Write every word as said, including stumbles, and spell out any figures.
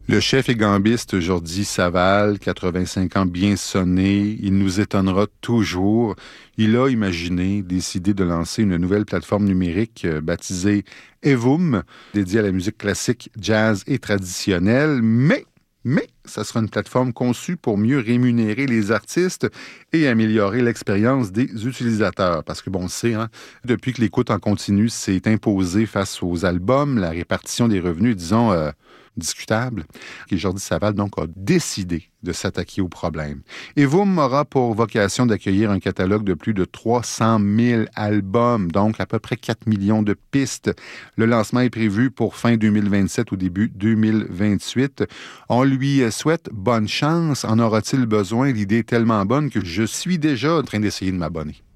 Le chef et gambiste Jordi Savall, quatre-vingt-cinq ans bien sonné, il nous étonnera toujours. Il a imaginé, décidé de lancer une nouvelle plateforme numérique euh, baptisée Evum, dédiée à la musique classique, jazz et traditionnelle, mais Mais ça sera une plateforme conçue pour mieux rémunérer les artistes et améliorer l'expérience des utilisateurs. Parce que, bon, on sait, hein, depuis que l'écoute en continu s'est imposée face aux albums, la répartition des revenus, disons, euh, discutable. Et Jordi Savall, donc, a décidé de s'attaquer au problème. Evum aura pour vocation d'accueillir un catalogue de plus de trois cent mille albums, donc à peu près quatre millions de pistes. Le lancement est prévu pour fin deux mille vingt-sept ou début deux mille vingt-huit. On lui souhaite bonne chance. En aura-t-il besoin? L'idée est tellement bonne que je suis déjà en train d'essayer de m'abonner.